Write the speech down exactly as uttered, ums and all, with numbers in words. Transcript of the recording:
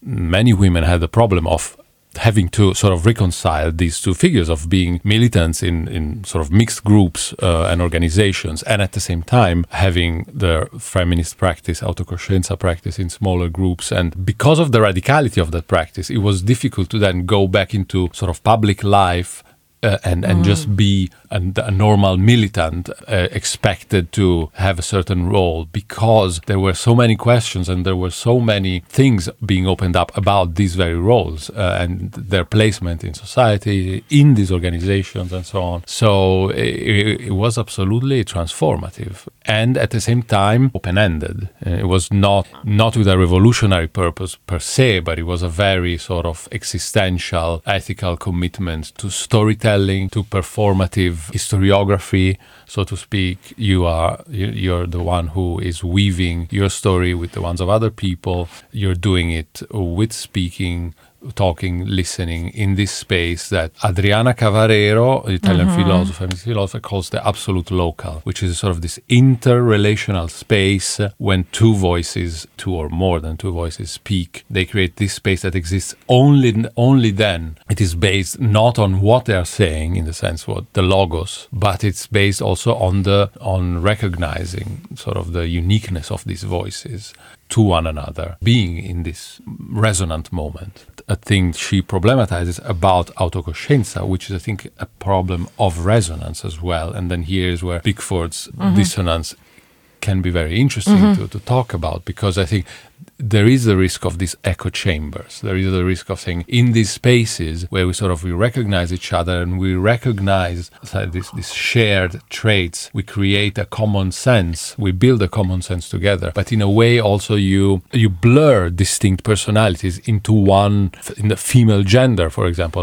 many women had the problem of having to sort of reconcile these two figures of being militants in, in sort of mixed groups uh, and organizations, and at the same time having the feminist practice, autocoscienza practice in smaller groups. And because of the radicality of that practice, it was difficult to then go back into sort of public life Uh, and, and mm. just be a, a normal militant uh, expected to have a certain role, because there were so many questions and there were so many things being opened up about these very roles uh, and their placement in society, in these organizations and so on. So it, it was absolutely transformative and at the same time open-ended. Uh, it was not, not with a revolutionary purpose per se, but it was a very sort of existential, ethical commitment to storytelling, to performative historiography, so to speak. You are you're the one who is weaving your story with the ones of other people. You're doing it with speaking, talking, listening in this space that Adriana Cavarero, Italian mm-hmm. philosopher, feminist philosopher, calls the absolute local, which is sort of this interrelational space when two voices, two or more than two voices speak. They create this space that exists only only then. It is based not on what they are saying, in the sense what the logos, but it's based also on the on recognizing sort of the uniqueness of these voices to one another, being in this resonant moment. A thing she problematizes about autocoscienza, which is, I think, a problem of resonance as well. And then here is where Bickford's mm-hmm. dissonance can be very interesting mm-hmm. to, to talk about, because I think there is the risk of these echo chambers. There is the risk of saying, in these spaces where we sort of we recognize each other and we recognize uh, this, this shared traits, we create a common sense, we build a common sense together. But in a way also you you blur distinct personalities into one, in the female gender, for example.